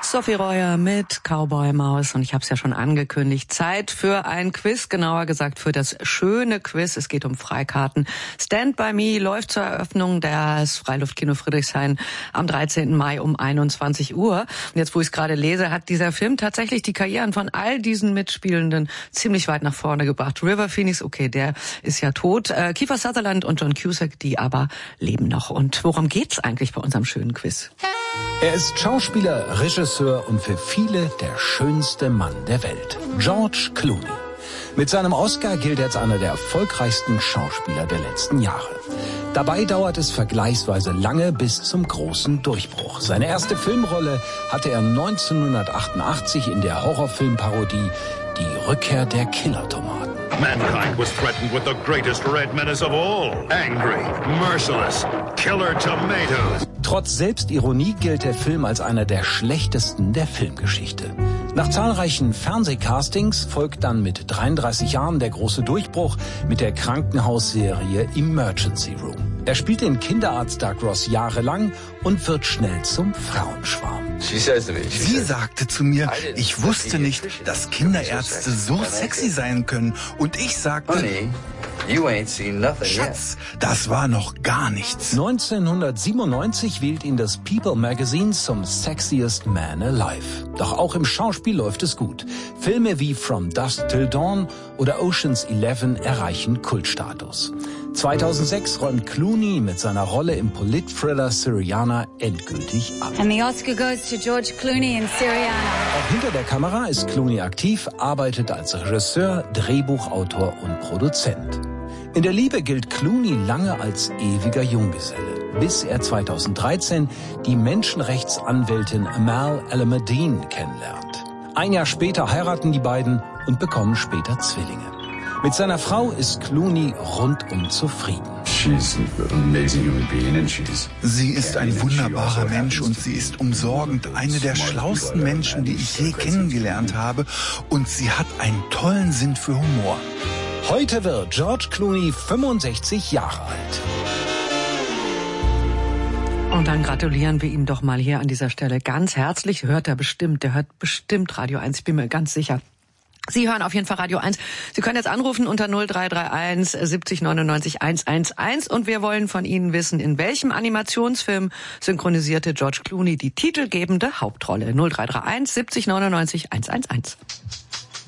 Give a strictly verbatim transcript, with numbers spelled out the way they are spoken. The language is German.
Sophie Reuer mit Cowboy Maus und ich habe es ja schon angekündigt. Zeit für ein Quiz, genauer gesagt für das schöne Quiz. Es geht um Freikarten. Stand by Me läuft zur Eröffnung des Freiluftkino Friedrichshain am dreizehnten Mai um einundzwanzig Uhr. Und jetzt, wo ich es gerade lese, hat dieser Film tatsächlich die Karrieren von all diesen Mitspielenden ziemlich weit nach vorne gebracht. River Phoenix, okay, der ist ja tot. Äh, Kiefer Sutherland und John Cusack, die aber leben noch. Und worum geht's eigentlich bei unserem schönen Quiz? Er ist Schauspieler, Regisseur und für viele der schönste Mann der Welt. George Clooney. Mit seinem Oscar gilt er als einer der erfolgreichsten Schauspieler der letzten Jahre. Dabei dauert es vergleichsweise lange bis zum großen Durchbruch. Seine erste Filmrolle hatte er neunzehnhundertachtundachtzig in der Horrorfilmparodie Die Rückkehr der Killertomaten. Mankind was threatened with the greatest red menace of all. Angry, merciless, killer tomatoes. Trotz Selbstironie gilt der Film als einer der schlechtesten der Filmgeschichte. Nach zahlreichen Fernsehcastings folgt dann mit dreiunddreißig Jahren der große Durchbruch mit der Krankenhausserie Emergency Room. Er spielt den Kinderarzt Doug Ross jahrelang und wird schnell zum Frauenschwarm. Sie sagte zu mir, ich wusste nicht, dass Kinderärzte so sexy sein können. Und ich sagte, Schatz, das war noch gar nichts. neunzehnhundertsiebenundneunzig wählt ihn das People Magazine zum Sexiest Man Alive. Doch auch im Schauspiel läuft es gut. Filme wie From Dusk Till Dawn oder Ocean's Eleven erreichen Kultstatus. zweitausendsechs räumt Clooney mit seiner Rolle im Polit-Thriller Syriana endgültig ab. And the Oscar goes to George Clooney in Syriana. Auch hinter der Kamera ist Clooney aktiv, arbeitet als Regisseur, Drehbuchautor und Produzent. In der Liebe gilt Clooney lange als ewiger Junggeselle, bis er zweitausenddreizehn die Menschenrechtsanwältin Amal Al-Madin kennenlernt. Ein Jahr später heiraten die beiden und bekommen später Zwillinge. Mit seiner Frau ist Clooney rundum zufrieden. Sie ist ein wunderbarer Mensch und sie ist umsorgend, eine der schlauesten Menschen, die ich je kennengelernt habe. Und sie hat einen tollen Sinn für Humor. Heute wird George Clooney fünfundsechzig Jahre alt. Und dann gratulieren wir ihm doch mal hier an dieser Stelle ganz herzlich. Hört er bestimmt, der hört bestimmt Radio eins, ich bin mir ganz sicher. Sie hören auf jeden Fall Radio eins. Sie können jetzt anrufen unter null drei drei eins siebzig neunundneunzig hundertzehn und wir wollen von Ihnen wissen, in welchem Animationsfilm synchronisierte George Clooney die titelgebende Hauptrolle. null drei drei eins siebzig neunundneunzig hundertzehn.